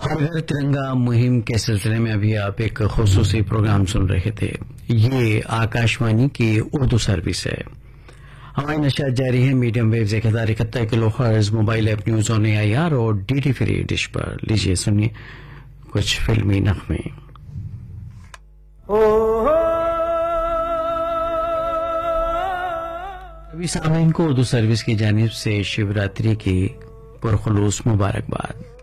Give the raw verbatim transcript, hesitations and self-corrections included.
हर घर तिरंगा मुहिम के सिलसिले में अभी आप एक खुसूसी प्रोग्राम सुन रहे थे। ये आकाशवाणी की उर्दू सर्विस है। हमारी नशियात जारी है मीडियम वेव एक हजार इकहत्तर kilo hertz, mobile app news on A I R और डी टी फ्री डिश पर। लीजिए सुनिए कुछ फिल्मी नगमे। सभी सामीन को उर्दू सर्विस की जानिब से शिवरात्रि की पुरखुलूस मुबारकबाद।